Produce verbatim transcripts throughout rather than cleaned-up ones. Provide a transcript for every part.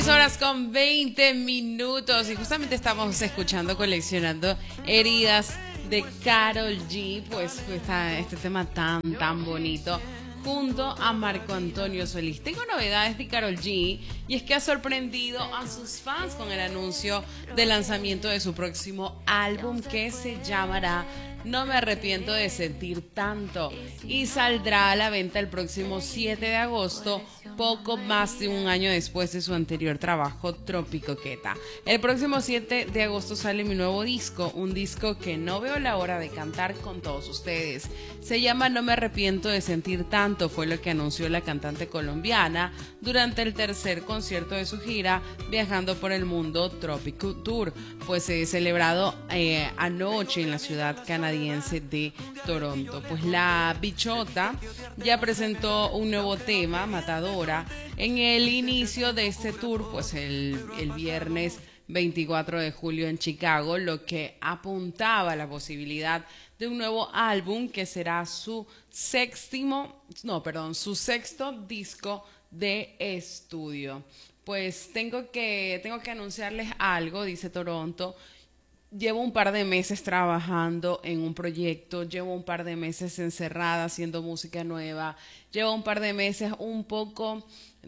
Horas con veinte minutos y justamente estamos escuchando Coleccionando Heridas de Karol G, pues está este tema tan tan bonito junto a Marco Antonio Solís. Tengo novedades de Karol G y es que ha sorprendido a sus fans con el anuncio del lanzamiento de su próximo álbum que se llamará No me arrepiento de sentir tanto y saldrá a la venta el próximo siete de agosto, poco más de un año después de su anterior trabajo Tropicoqueta. El próximo siete de agosto sale mi nuevo disco, un disco que no veo la hora de cantar con todos ustedes. Se llama No me arrepiento de sentir tanto, fue lo que anunció la cantante colombiana durante el tercer concierto de su gira Viajando por el Mundo Tropico Tour, pues eh, celebrado eh, anoche en la ciudad canadiense de Toronto. Pues la bichota ya presentó un nuevo tema, Matadora, en el inicio de este tour, pues el, el viernes veinticuatro de julio en Chicago, lo que apuntaba a la posibilidad de un nuevo álbum que será su séptimo, no, perdón, su sexto disco de estudio. Pues tengo que, tengo que anunciarles algo, dice Toronto. Llevo un par de meses trabajando en un proyecto, llevo un par de meses encerrada haciendo música nueva, llevo un par de meses un poco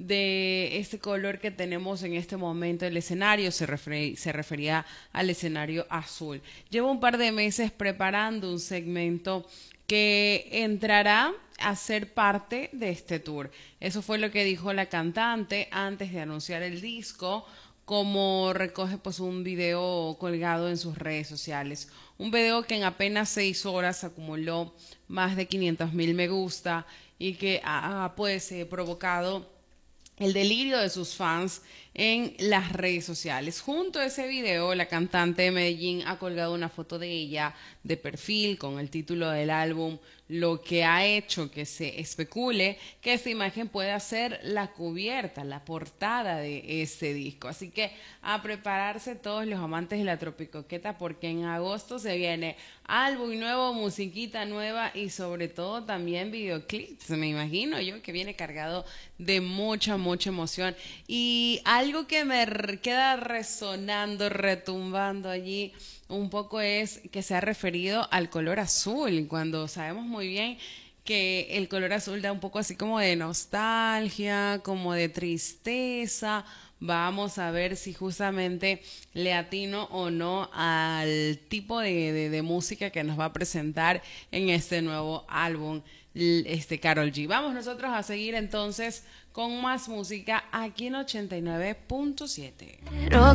de este color que tenemos en este momento el escenario, se, refer, se refería al escenario azul. Llevo un par de meses preparando un segmento que entrará a ser parte de este tour. Eso fue lo que dijo la cantante antes de anunciar el disco, como recoge pues un video colgado en sus redes sociales. Un video que en apenas seis horas acumuló más de quinientos mil me gusta y que ha pues eh, provocado el delirio de sus fans en las redes sociales. Junto a ese video, la cantante de Medellín ha colgado una foto de ella de perfil con el título del álbum, lo que ha hecho que se especule que esta imagen pueda ser la cubierta, la portada de este disco. Así que a prepararse todos los amantes de la Tropicoqueta, porque en agosto se viene álbum nuevo, musiquita nueva y sobre todo también videoclips. Me imagino yo que viene cargado de mucha, mucha emoción. Y algo que me queda resonando, retumbando allí un poco es que se ha referido al color azul, cuando sabemos muy bien que el color azul da un poco así como de nostalgia, como de tristeza. Vamos a ver si justamente le atino o no al tipo de, de, de música que nos va a presentar en este nuevo álbum, este Karol G. Vamos nosotros a seguir entonces con más música aquí en ochenta y nueve punto siete.